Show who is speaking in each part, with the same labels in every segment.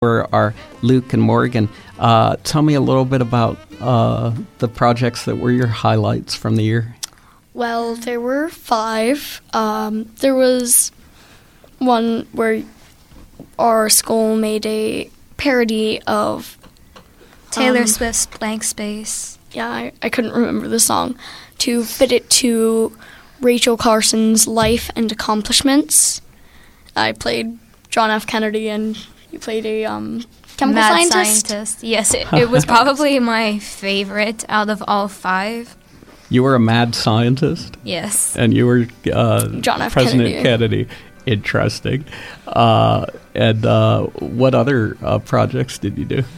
Speaker 1: are Luke and Morgan. Tell me a little bit about the projects that were your highlights from the year.
Speaker 2: Well, there were 5. There was one where our school made a parody of
Speaker 3: Taylor Swift's Blank Space.
Speaker 2: Yeah, I couldn't remember the song, to fit it to Rachel Carson's life and accomplishments. I played John F. Kennedy, and you played a chemical scientist.
Speaker 3: Yes, it was probably my favorite out of all 5.
Speaker 1: You were a mad scientist?
Speaker 3: Yes.
Speaker 1: And you were
Speaker 2: John F.
Speaker 1: President Kennedy. Interesting. And what other projects did you do?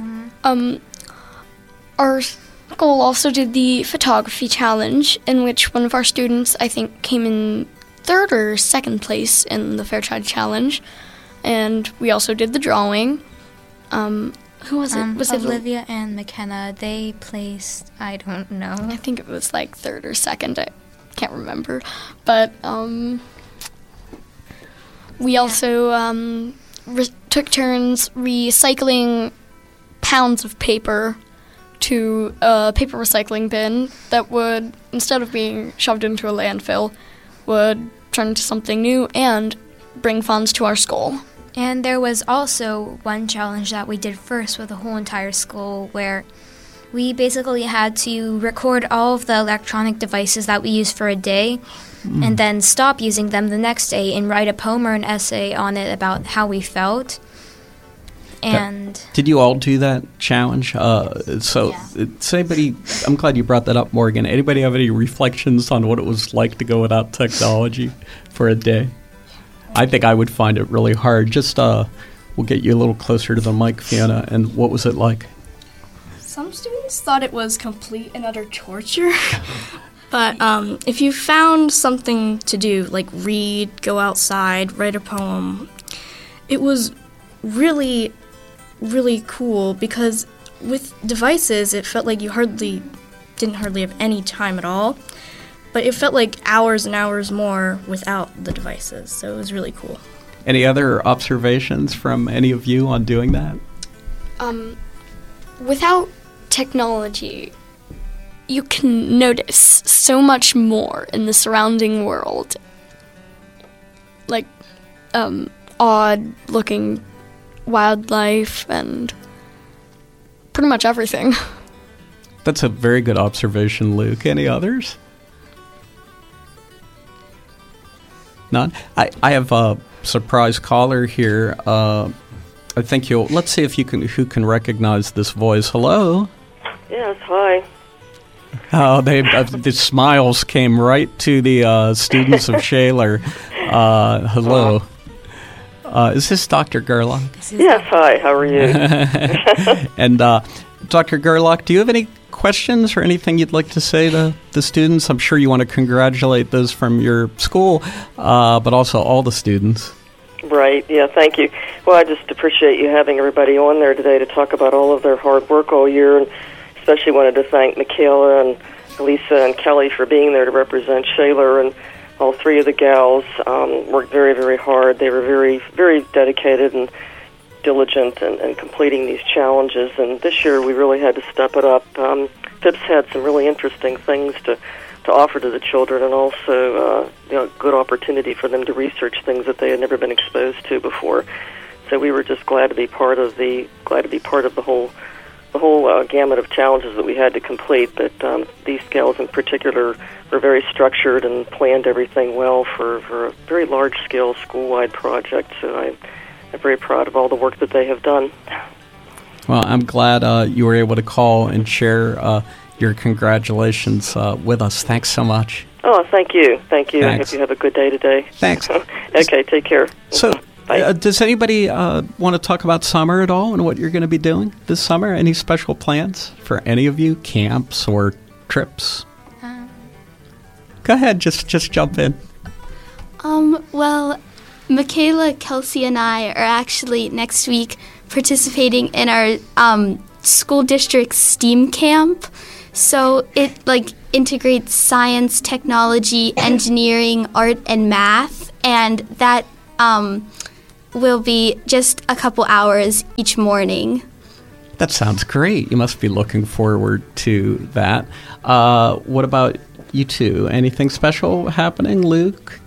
Speaker 2: Our school also did the photography challenge, in which one of our students, I think, came in 3rd or 2nd place in the Fairchild Challenge. And we also did the drawing. Who was it? Was
Speaker 3: Olivia and McKenna. They placed, I don't know.
Speaker 2: I think it was like 3rd or 2nd. I can't remember. But we also took turns recycling pounds of paper to a paper recycling bin that would, instead of being shoved into a landfill, would turn into something new and bring funds to our school.
Speaker 3: And there was also one challenge that we did first with the whole entire school, where we basically had to record all of the electronic devices that we used for a day and then stop using them the next day and write a poem or an essay on it about how we felt. And
Speaker 1: did you all do that challenge? Does anybody, I'm glad you brought that up, Morgan. Anybody have any reflections on what it was like to go without technology for a day? I think I would find it really hard. Just we'll get you a little closer to the mic, Fiona. And what was it like?
Speaker 4: Some students thought it was complete and utter torture. But if you found something to do, like read, go outside, write a poem, it was really, really cool, because with devices, it felt like you didn't hardly have any time at all. But it felt like hours and hours more without the devices, so it was really cool.
Speaker 1: Any other observations from any of you on doing that?
Speaker 2: Without technology, you can notice so much more in the surrounding world. Like, odd-looking wildlife and pretty much everything.
Speaker 1: That's a very good observation, Luke. Any others? None? I have a surprise caller here. I think let's see if who can recognize this voice. Hello?
Speaker 5: Yes, hi.
Speaker 1: Oh, the smiles came right to the students of Shaler. Hello. Is this Dr. Gerlach?
Speaker 5: Yes, hi, how are you?
Speaker 1: And Dr. Gerlach, do you have any questions or anything you'd like to say to the students? I'm sure you want to congratulate those from your school, but also all the students.
Speaker 5: Right, yeah, thank you. Well, I just appreciate you having everybody on there today to talk about all of their hard work all year, and especially wanted to thank Michaela and Lisa and Kelly for being there to represent Shaler, and all 3 of the gals worked very, very hard. They were very, very dedicated and diligent in completing these challenges, and this year we really had to step it up. Phipps had some really interesting things to offer to the children, and also good opportunity for them to research things that they had never been exposed to before. So we were just glad to be part of the whole gamut of challenges that we had to complete. But these gals in particular were very structured and planned everything well for a very large-scale school-wide project. So I'm very proud of all the work that they have done.
Speaker 1: Well, I'm glad you were able to call and share your congratulations with us. Thanks so much.
Speaker 5: Oh, thank you. Thank you.
Speaker 1: Thanks.
Speaker 5: I hope you have a good day today.
Speaker 1: Thanks.
Speaker 5: Okay, take care.
Speaker 1: So,
Speaker 5: Bye.
Speaker 1: Does anybody want to talk about summer at all and what you're going to be doing this summer? Any special plans for any of you? Camps or trips? Go ahead, just jump in.
Speaker 6: Well, Michaela, Kelsey, and I are actually next week participating in our school district STEAM camp. So it integrates science, technology, engineering, art, and math, and that will be just a couple hours each morning.
Speaker 1: That sounds great. You must be looking forward to that. What about you two? Anything special happening, Luke?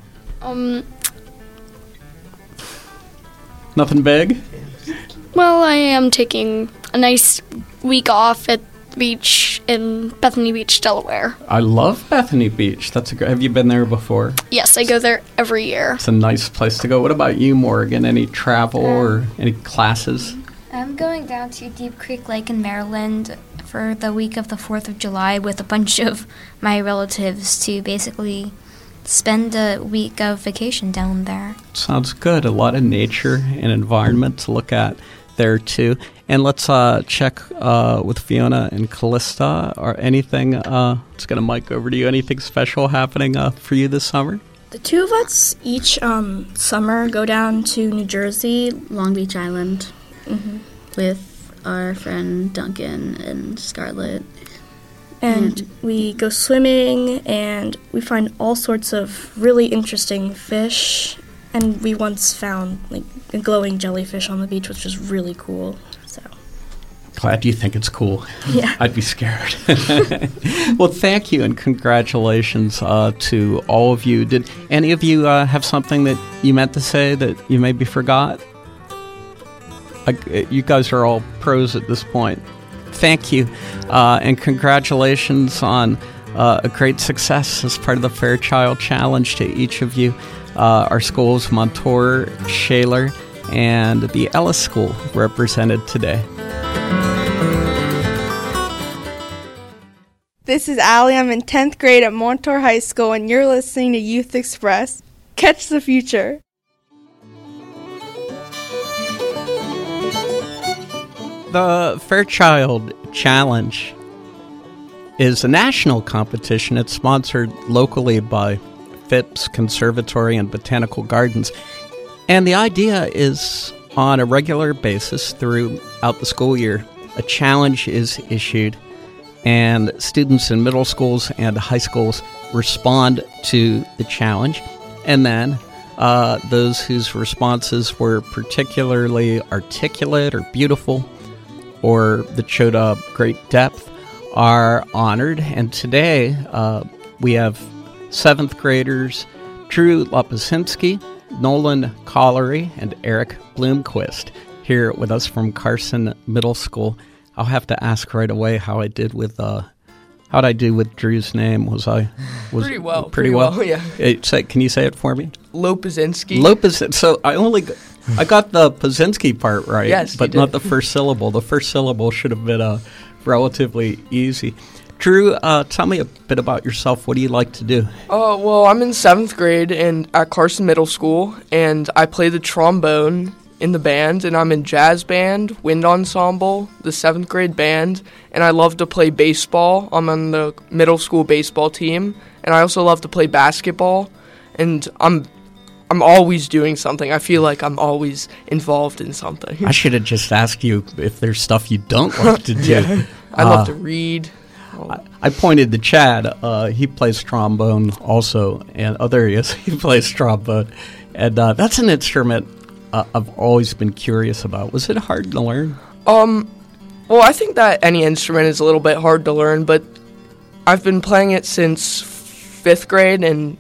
Speaker 1: Nothing big?
Speaker 2: Well, I am taking a nice week off at the beach in Bethany Beach, Delaware.
Speaker 1: I love Bethany Beach. Have you been there before?
Speaker 2: Yes, I go there every year.
Speaker 1: It's a nice place to go. What about you, Morgan? Any travel or any classes?
Speaker 3: I'm going down to Deep Creek Lake in Maryland for the week of the 4th of July with a bunch of my relatives to basically spend a week of vacation down there.
Speaker 1: Sounds good. A lot of nature and environment to look at there, too. And let's check with Fiona and Callista. Or anything, let's get a mic over to you. Anything special happening for you this summer?
Speaker 4: The two of us each summer go down to New Jersey.
Speaker 7: Long Beach Island with our friend Duncan and Scarlett.
Speaker 4: And we go swimming, and we find all sorts of really interesting fish. And we once found like a glowing jellyfish on the beach, which was really cool. So
Speaker 1: glad you think it's cool.
Speaker 4: Yeah.
Speaker 1: I'd be scared. Well, thank you and congratulations to all of you. Did any of you have something that you meant to say that you maybe forgot? You guys are all pros at this point. Thank you, and congratulations on a great success as part of the Fairchild Challenge to each of you. Our schools, Montour, Shaler, and the Ellis School represented today.
Speaker 8: This is Allie. I'm in 10th grade at Montour High School, and you're listening to Youth Express. Catch the future.
Speaker 1: The Fairchild Challenge is a national competition. It's sponsored locally by Phipps Conservatory and Botanical Gardens. And the idea is on a regular basis throughout the school year, a challenge is issued, and students in middle schools and high schools respond to the challenge. And then those whose responses were particularly articulate or beautiful or that showed a great depth are honored. And today we have 7th graders Drew Lopasinski, Nolan Collery, and Eric Bloomquist here with us from Carson Middle School. I'll have to ask right away how I did with how'd I do with Drew's name? Was
Speaker 9: pretty well?
Speaker 1: Pretty well.
Speaker 9: Yeah.
Speaker 1: Can you say it for me?
Speaker 9: Lopasinski.
Speaker 1: So I got the Pazinski part right,
Speaker 9: yes,
Speaker 1: but not the first syllable. The first syllable should have been relatively easy. Drew, tell me a bit about yourself. What do you like to do?
Speaker 9: Well, I'm in 7th grade and at Carson Middle School, and I play the trombone in the band, and I'm in jazz band, wind ensemble, the 7th grade band, and I love to play baseball. I'm on the middle school baseball team, and I also love to play basketball, and I'm always doing something. I feel like I'm always involved in something.
Speaker 1: I should have just asked you if there's stuff you don't like to do.
Speaker 9: Yeah. I love to read.
Speaker 1: I pointed to Chad. He plays trombone also, and there he is. He plays trombone, and that's an instrument I've always been curious about. Was it hard to learn?
Speaker 9: Well, I think that any instrument is a little bit hard to learn, but I've been playing it since 5th grade, and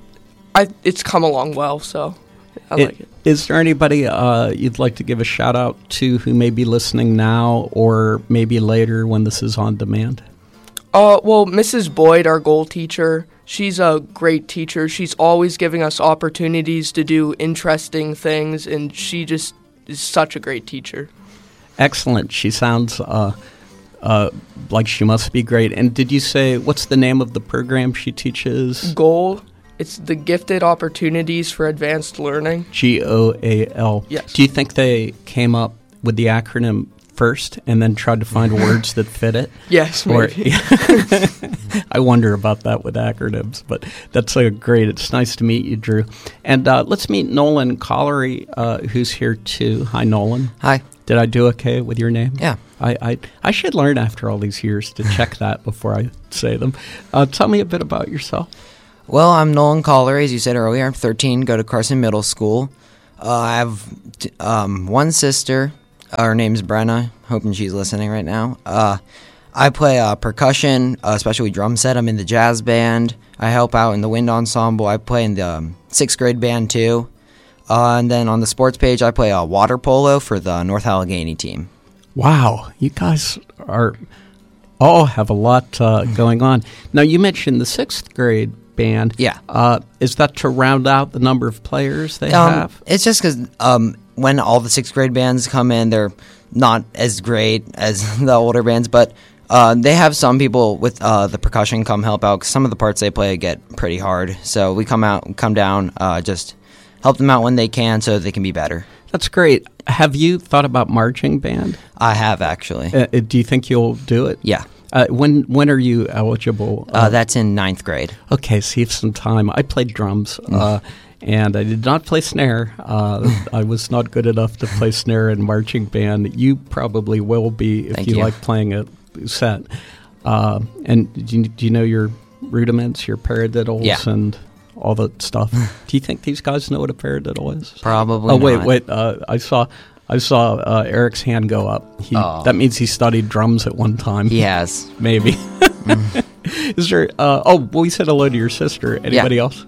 Speaker 9: it's come along well, so I like it.
Speaker 1: Is there anybody you'd like to give a shout-out to who may be listening now or maybe later when this is on demand?
Speaker 9: Well, Mrs. Boyd, our goal teacher, she's a great teacher. She's always giving us opportunities to do interesting things, and she just is such a great teacher.
Speaker 1: Excellent. She sounds like she must be great. And did you say, what's the name of the program she teaches?
Speaker 9: Goal. It's the Gifted Opportunities for Advanced Learning.
Speaker 1: GOAL.
Speaker 9: Yes.
Speaker 1: Do you think they came up with the acronym first and then tried to find words that fit it?
Speaker 9: Yes, maybe.
Speaker 1: I wonder about that with acronyms, but that's great. It's nice to meet you, Drew. And let's meet Nolan Collery, who's here too. Hi, Nolan.
Speaker 10: Hi.
Speaker 1: Did I do okay with your name?
Speaker 10: Yeah.
Speaker 1: I should learn after all these years to check that before I say them. Tell me a bit about yourself.
Speaker 10: Well, I'm Nolan Collery, as you said earlier. I'm 13, go to Carson Middle School. I have one sister. Her name's Brenna. Hoping she's listening right now. I play percussion, especially drum set. I'm in the jazz band. I help out in the wind ensemble. I play in the 6th grade band too. And then on the sports page, I play water polo for the North Allegheny team.
Speaker 1: Wow, you guys all have a lot going on. Now, you mentioned the 6th grade band.
Speaker 10: Yeah.
Speaker 1: Is that to round out the number of players they have?
Speaker 10: It's just because when all the 6th grade bands come in, they're not as great as the older bands, but they have some people with the percussion come help out, 'cause some of the parts they play get pretty hard. So we come down, just help them out when they can so they can be better.
Speaker 1: That's great. Have you thought about marching band?
Speaker 10: I have, actually.
Speaker 1: Do you think you'll do it?
Speaker 10: Yeah.
Speaker 1: When are you eligible?
Speaker 10: That's in 9th grade.
Speaker 1: Okay, so you have some time. I played drums, and I did not play snare. I was not good enough to play snare in marching band. You probably will be if
Speaker 10: Thank
Speaker 1: you
Speaker 10: you.
Speaker 1: like playing a set. And do you know your rudiments, your paradiddles,
Speaker 10: Yeah.
Speaker 1: and all that stuff? Do you think these guys know what a paradiddle is?
Speaker 10: Probably
Speaker 1: Oh,
Speaker 10: not.
Speaker 1: wait. I saw Eric's hand go up. That means he studied drums at one time.
Speaker 10: He has.
Speaker 1: Maybe. Is there? We said hello to your sister. Anybody else?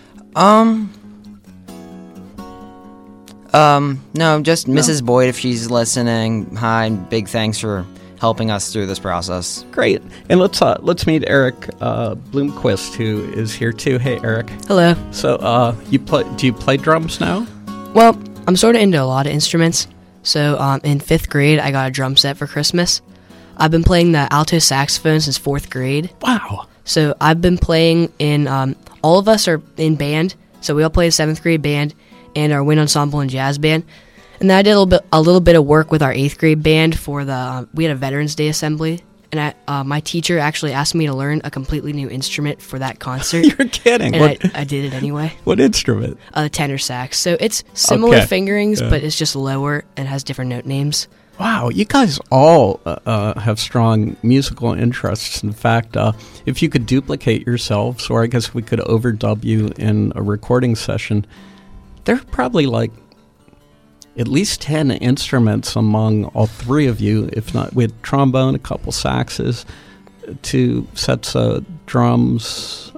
Speaker 10: No, just Mrs. Boyd if she's listening. Hi, big thanks for helping us through this process.
Speaker 1: Great. And let's meet Eric Bloomquist, who is here too. Hey, Eric.
Speaker 11: Hello.
Speaker 1: So, do you play drums now?
Speaker 11: Well, I'm sort of into a lot of instruments. So, in 5th grade, I got a drum set for Christmas. I've been playing the alto saxophone since 4th grade.
Speaker 1: Wow.
Speaker 11: So, I've been playing in, all of us are in band. So, we all play a 7th grade band and our wind ensemble and jazz band. And then I did a little bit of work with our 8th grade band for we had a Veterans Day assembly. And my teacher actually asked me to learn a completely new instrument for that concert.
Speaker 1: You're kidding.
Speaker 11: And I did it anyway.
Speaker 1: What instrument?
Speaker 11: Tenor sax. So it's similar
Speaker 1: Okay.
Speaker 11: fingerings,
Speaker 1: Yeah.
Speaker 11: but it's just lower and has different note names.
Speaker 1: Wow, you guys all have strong musical interests. In fact, if you could duplicate yourselves, or I guess we could overdub you in a recording session, there are probably like at least 10 instruments among all three of you, if not. We had trombone, a couple saxes, 2 sets of drums.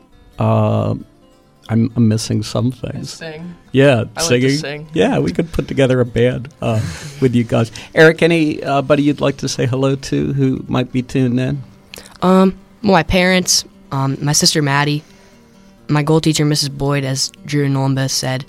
Speaker 1: I'm missing some things.
Speaker 9: Sing.
Speaker 1: Yeah,
Speaker 9: I
Speaker 1: singing.
Speaker 9: like to sing.
Speaker 1: Yeah, we could put together a band with you guys. Eric, anybody you'd like to say hello to who might be tuned in?
Speaker 11: Well, my parents, my sister Maddie, my goal teacher Mrs. Boyd, as Drew Nolamba said.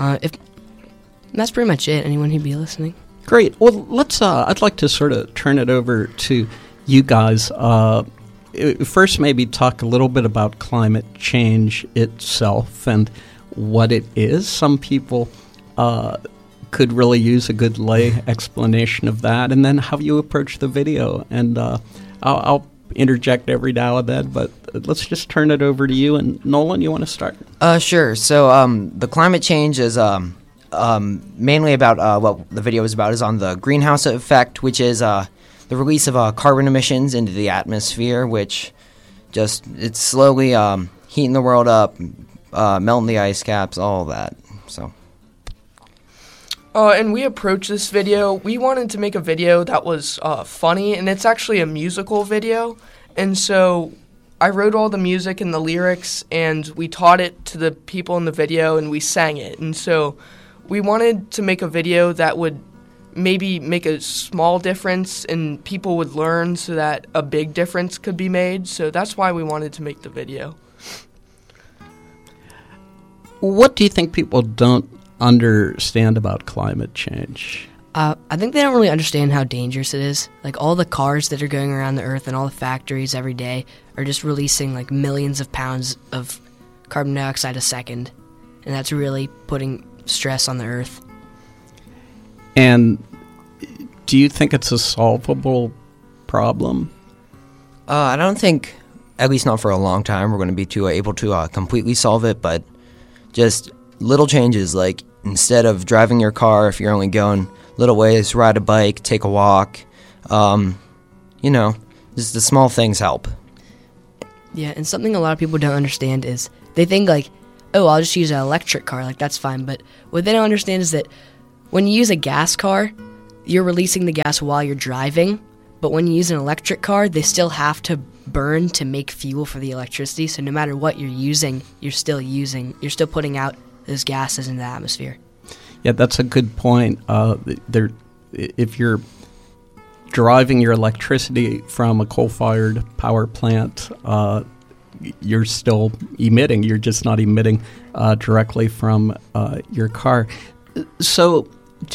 Speaker 11: That's pretty much it. Anyone who'd be listening.
Speaker 1: Great. Well, let's. I'd like to sort of turn it over to you guys. First, maybe talk a little bit about climate change itself and what it is. Some people could really use a good lay explanation of that, and then how you approach the video. And I'll interject every now and then, but let's just turn it over to you. And Nolan, you want to start?
Speaker 10: Sure. So the climate change is mainly about what the video is about is on the greenhouse effect, which is the release of carbon emissions into the atmosphere, which it's slowly heating the world up, melting the ice caps, all that. So.
Speaker 9: And we approached this video. We wanted to make a video that was funny, and it's actually a musical video. And so I wrote all the music and the lyrics, and we taught it to the people in the video, and we sang it. And so we wanted to make a video that would maybe make a small difference and people would learn so that a big difference could be made. So that's why we wanted to make the video.
Speaker 1: What do you think people don't understand about climate change?
Speaker 11: I think they don't really understand how dangerous it is. Like, all the cars that are going around the earth and all the factories every day are just releasing like millions of pounds of carbon dioxide a second. And that's really putting stress on the earth.
Speaker 1: And do you think it's a solvable problem?
Speaker 10: I don't think, at least not for a long time, we're going to be able to completely solve it, but just little changes, like instead of driving your car, if you're only going little ways, ride a bike, take a walk, just the small things help.
Speaker 11: Yeah, and something a lot of people don't understand is they think, like, oh, I'll just use an electric car, like that's fine. But what they don't understand is that when you use a gas car, you're releasing the gas while you're driving. But when you use an electric car, they still have to burn to make fuel for the electricity. So no matter what you're using, you're still putting out those gases into the atmosphere.
Speaker 1: Yeah, that's a good point. If you're driving your electricity from a coal-fired power plant, you're still emitting. You're just not emitting directly from your car. So,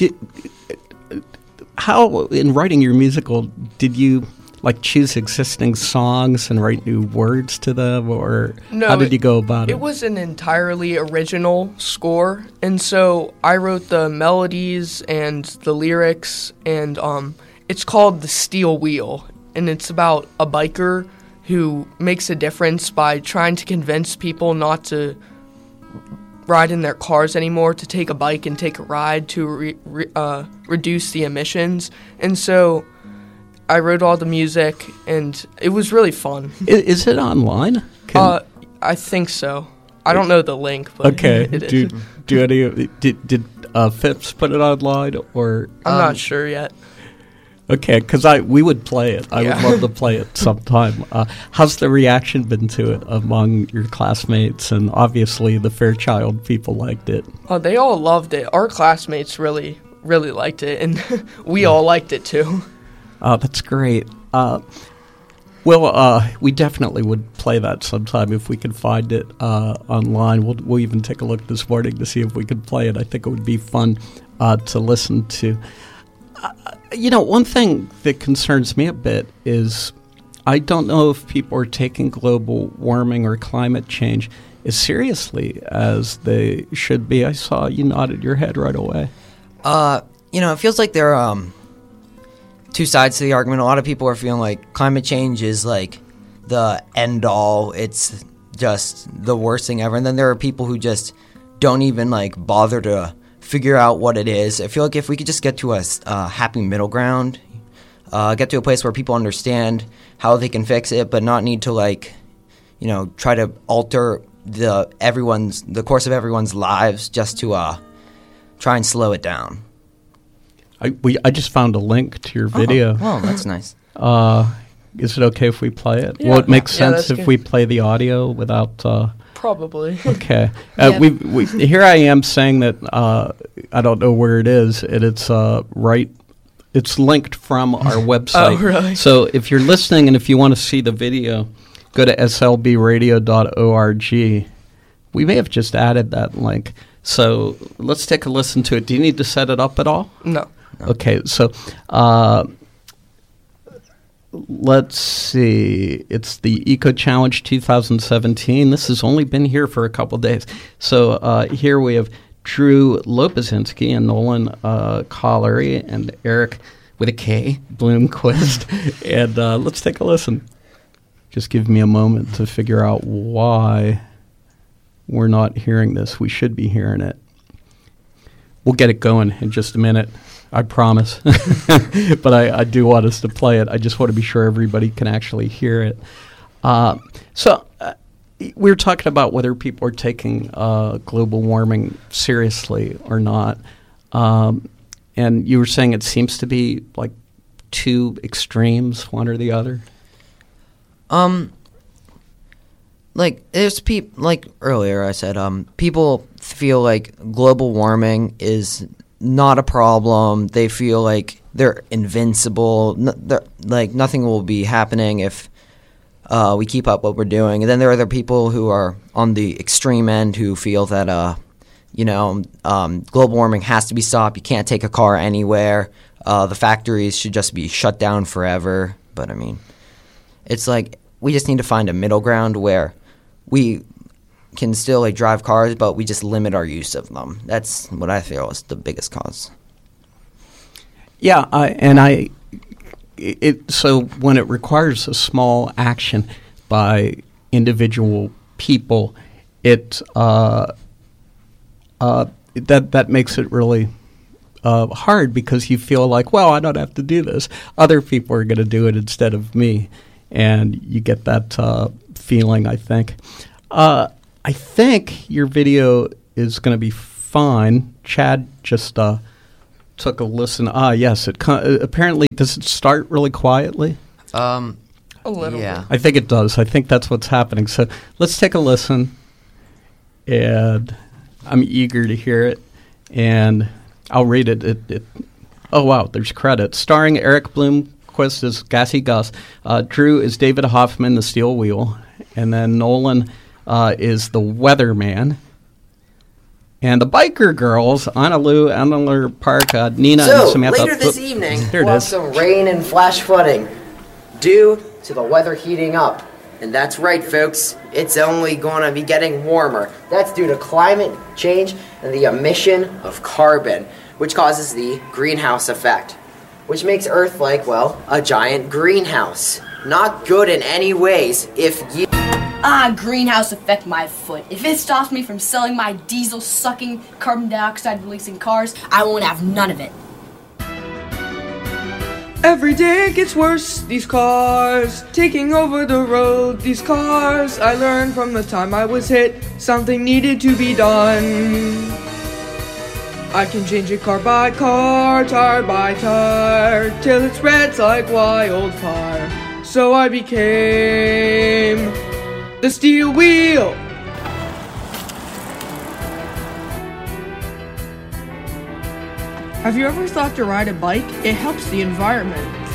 Speaker 1: how in writing your musical did you choose existing songs and write new words to them, or how did you go about it?
Speaker 9: It was an entirely original score, and so I wrote the melodies and the lyrics, and it's called The Steel Wheel, and it's about a biker who makes a difference by trying to convince people not to ride in their cars anymore, to take a bike and take a ride to reduce the emissions. And so I wrote all the music, and it was really fun.
Speaker 1: Is it online?
Speaker 9: I think so. I don't know the link, but
Speaker 1: okay.
Speaker 9: It is.
Speaker 1: Did Phipps put it online, or
Speaker 9: I'm not sure yet.
Speaker 1: Okay, because we would play it. I would love to play it sometime. How's the reaction been to it among your classmates? And obviously the Fairchild people liked it.
Speaker 9: Oh, they all loved it. Our classmates really, really liked it, and we all liked it too.
Speaker 1: That's great. We definitely would play that sometime if we could find it online. We'll even take a look this morning to see if we could play it. I think it would be fun to listen to. One thing that concerns me a bit is I don't know if people are taking global warming or climate change as seriously as they should be. I saw you nodded your head right away.
Speaker 10: It feels like there are two sides to the argument. A lot of people are feeling like climate change is like the end all. It's just the worst thing ever. And then there are people who just don't even bother to figure out what it is. I feel like if we could just get to a happy middle ground, get to a place where people understand how they can fix it, but not need to try to alter the course of everyone's lives just to try and slow it down.
Speaker 1: I just found a link to your video.
Speaker 10: Oh, that's nice.
Speaker 1: Is it okay if we play it?
Speaker 9: Yeah.
Speaker 1: Will it make sense if
Speaker 9: good.
Speaker 1: we play the audio without...
Speaker 9: Probably.
Speaker 1: Okay. We here I am saying that I don't know where it is, and it's right. It's linked from our website.
Speaker 9: Oh, really?
Speaker 1: So if you're listening and if you want to see the video, go to slbradio.org. We may have just added that link. So let's take a listen to it. Do you need to set it up at all?
Speaker 9: No.
Speaker 1: Okay. So let's see. It's the Eco Challenge 2017. This has only been here for a couple days. So here we have Drew Lopazinski and Nolan Collery and Eric with a K, Bloomquist. And let's take a listen. Just give me a moment to figure out why we're not hearing this. We should be hearing it. We'll get it going in just a minute. I promise. But I do want us to play it. I just want to be sure everybody can actually hear it. So we were talking about whether people are taking global warming seriously or not. And you were saying it seems to be two extremes, one or the other.
Speaker 10: There's earlier I said, people feel like global warming is not a problem. They feel like they're invincible. Nothing will be happening if we keep up what we're doing. And then there are other people who are on the extreme end who feel that, global warming has to be stopped. You can't take a car anywhere. The factories should just be shut down forever. But, it's we just need to find a middle ground where we can still drive cars, but we just limit our use of them. That's what I feel is the biggest cause.
Speaker 1: Yeah, so when it requires a small action by individual people, that makes it really hard because you feel like, well, I don't have to do this. Other people are going to do it instead of me, and you get that feeling, I think. I think your video is going to be fine. Chad just took a listen. Yes. Apparently, does it start really quietly?
Speaker 9: A little bit.
Speaker 1: I think it does. I think that's what's happening. So let's take a listen. And I'm eager to hear it. And I'll read it. Oh, wow. There's credits. Starring Eric Bloomquist as Gassy Gus. Drew is David Hoffman, the Steel Wheel. And then Nolan is the Weatherman. And the biker girls, Anna Lou, Anna Park, Nina, and Samantha.
Speaker 10: Later this evening,
Speaker 1: Here it
Speaker 10: we'll have
Speaker 1: is.
Speaker 10: some rain and flash flooding due to the weather heating up. And that's right, folks. It's only going to be getting warmer. That's due to climate change and the emission of carbon, which causes the greenhouse effect, which makes Earth like, well, a giant greenhouse. Not good in any ways if you...
Speaker 12: Greenhouse effect my foot. If it stops me from selling my diesel-sucking, carbon dioxide-releasing cars, I won't have none of it.
Speaker 9: Every day it gets worse, these cars taking over the road, these cars. I learned from the time I was hit, something needed to be done. I can change it car by car, tire by tire, till it spreads like wildfire. So I became the Steel Wheel. Have you ever thought to ride a bike? It helps the environment.